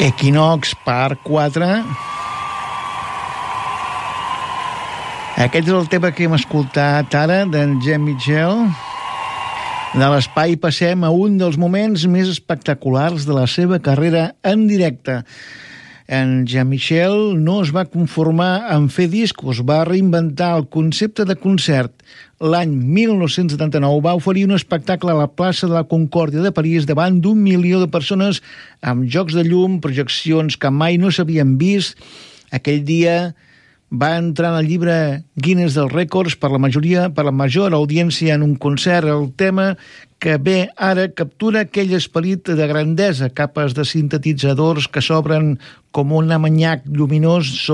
Equinox Part 4. Aquest és el tema que hem escoltat ara d'en Jean-Michel. De l'espai passem a un dels moments més espectaculars de la seva carrera en directe. En Jean-Michel no es va conformar en fer discos, va reinventar el concepte de concert. L'any 1979 va oferir un espectacle a la plaça de la Concòrdia de París davant d'1 milió de persones amb jocs de llum, projeccions que mai no s'havien vist. Aquell dia va entrar en el llibre Guinness dels Rècords per la major audiència en un concert. El tema que ve ara captura aquell esperit de grandesa, capes de sintetitzadors que s'obren com un amanyac lluminós